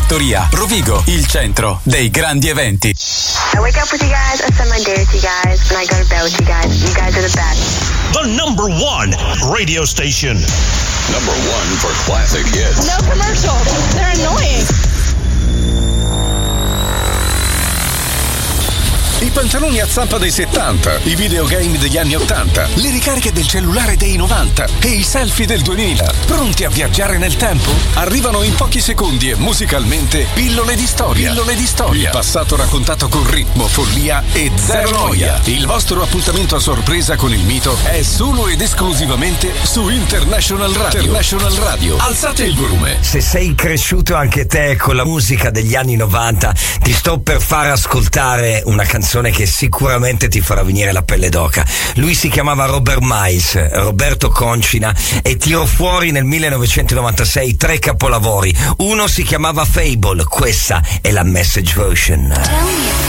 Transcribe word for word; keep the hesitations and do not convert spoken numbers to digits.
Fattoria, Rovigo, il centro dei grandi eventi. I wake up with you guys, I spend my day with you guys, and I go to bed with you guys. You guys are the best. The number one radio station. Number one for classic hits. No commercials. They're annoying. I pantaloni a zampa dei settanta, i videogame degli anni ottanta, le ricariche del cellulare dei novanta e i selfie del duemila. Pronti a viaggiare nel tempo? Arrivano in pochi secondi e musicalmente Pillole di storia. Pillole di storia. Il passato raccontato con ritmo, follia e zero noia. Il vostro appuntamento a sorpresa con il mito è solo ed esclusivamente su International Radio. International Radio. Alzate il volume. Se sei cresciuto anche te con la musica degli anni novanta, ti sto per far ascoltare una canzone che sicuramente ti farà venire la pelle d'oca. Lui si chiamava Robert Miles, Roberto Concina, e tirò fuori nel millenovecentonovantasei tre capolavori. Uno si chiamava Fable, questa è la Message Version.